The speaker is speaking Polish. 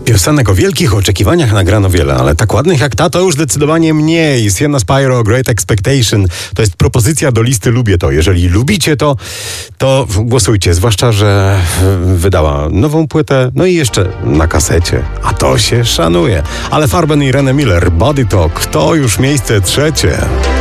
Piosenek o wielkich oczekiwaniach nagrano wiele, ale tak ładnych jak ta to już zdecydowanie mniej. Sienna Spyro, Great Expectation to jest propozycja do listy Lubię to. Jeżeli lubicie to głosujcie, zwłaszcza, że wydała nową płytę, no i jeszcze na kasecie, a to się szanuje. Ale Farben i René Miller, Body Talk, to już miejsce trzecie.